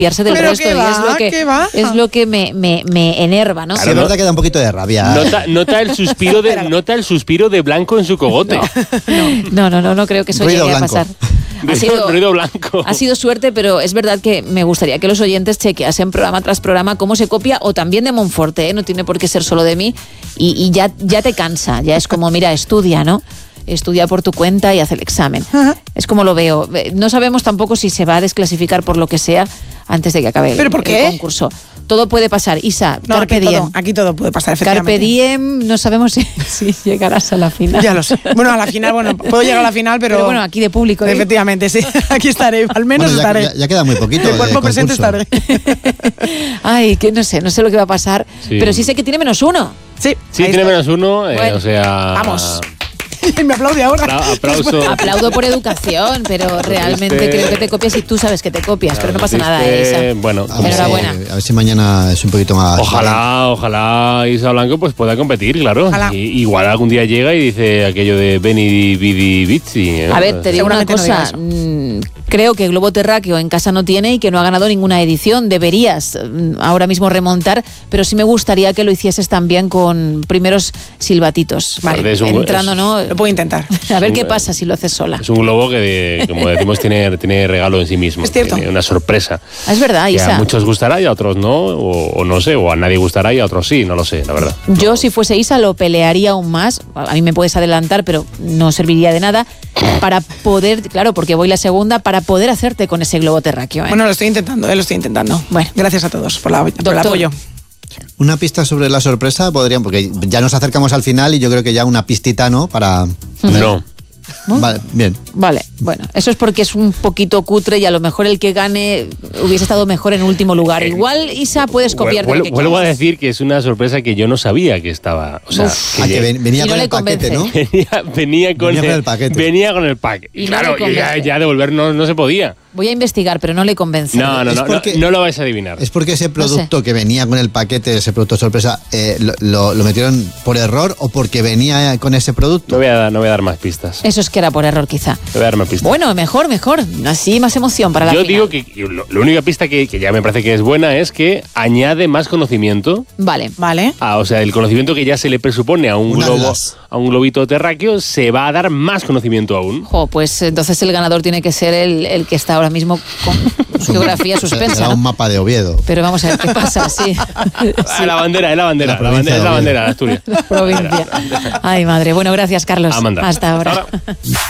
copiarse del resto, ¿qué va? Es lo que me enerva, ¿no? Sí, es verdad que da un poquito de rabia. Nota el suspiro de Blanco en su cogote. No creo que eso Ruido llegue blanco. a pasar. Ruido blanco. Ha sido suerte, pero es verdad que me gustaría que los oyentes chequeasen programa tras programa cómo se copia, o también de Monfort, ¿eh? No tiene por qué ser solo de mí, y ya te cansa, ya es como, mira, estudia, ¿no? Estudia por tu cuenta y haz el examen. Es como lo veo. No sabemos tampoco si se va a desclasificar por lo que sea antes de que acabe ¿Pero por qué? el concurso. Todo puede pasar. Isa, No, carpe diem. aquí todo puede pasar, efectivamente. Carpe diem, no sabemos si llegarás a la final. Ya lo sé. Bueno, a la final, puedo llegar a la final, pero bueno, aquí de público. Efectivamente, sí. Aquí estaré, al menos estaré. Ya queda muy poquito. De cuerpo presente estaré. Ay, que no sé lo que va a pasar, pero sí sé que tiene -1. Sí, tiene -1, bueno, o sea... Vamos. Me aplaude ahora. Aplauso. Aplaudo por educación, pero realmente creo que te copias y tú sabes que te copias, pero no pasa nada, Isa. Bueno, enhorabuena. A ver si mañana es un poquito más... Ojalá Isa Blanco pues pueda competir, claro. Igual algún día llega y dice aquello de Beni Bidi Bitsi. A ver, te digo una cosa. Creo que Globo Terráqueo en casa no tiene y que no ha ganado ninguna edición. Deberías ahora mismo remontar, pero sí me gustaría que lo hicieses también con primeros silbatitos. Vale, entrando, ¿no? Lo puedo intentar. A ver qué pasa si lo haces sola. Es un globo que, como decimos, tiene regalo en sí mismo. Es cierto. Tiene una sorpresa. Es verdad, Isa. Que a muchos gustará y a otros no, o no sé, o a nadie gustará y a otros sí, no lo sé, la verdad. Yo, si fuese Isa, lo pelearía aún más. A mí me puedes adelantar, pero no serviría de nada para poder, claro, porque voy la segunda, para poder hacerte con ese globo terráqueo. Bueno, lo estoy intentando. Bueno, gracias a todos por el apoyo. Una pista sobre la sorpresa podrían, porque ya nos acercamos al final y yo creo que ya una pistita, ¿no? Para... No. Vale, bien. Vale, bueno, eso es porque es un poquito cutre y a lo mejor el que gane hubiese estado mejor en último lugar. Igual, Isa, puedes copiar de lo que vuelvo a decir que es una sorpresa que yo no sabía que estaba. O sea, que venía con el paquete, ¿no? Venía con el paquete. Venía con el pack. Y claro, no ya devolver no se podía. Voy a investigar, pero no le convence. No lo vais a adivinar. Es porque ese producto que venía con el paquete, ese producto sorpresa, lo metieron por error o porque venía con ese producto. No voy a dar más pistas. Eso es que era por error, quizá. No voy a dar más pistas. Bueno, mejor. Así más emoción para la final. Yo digo que la única pista que ya me parece que es buena es que añade más conocimiento. Vale. O sea, el conocimiento que ya se le presupone a un globito terráqueo, se va a dar más conocimiento aún. Pues entonces el ganador tiene que ser el que está ahora mismo con geografía suspensa. Será un mapa de Oviedo. Pero vamos a ver qué pasa, sí. La bandera, es la bandera de Asturias. Provincia. Ay, madre. Bueno, gracias, Carlos. Amanda. Hasta ahora.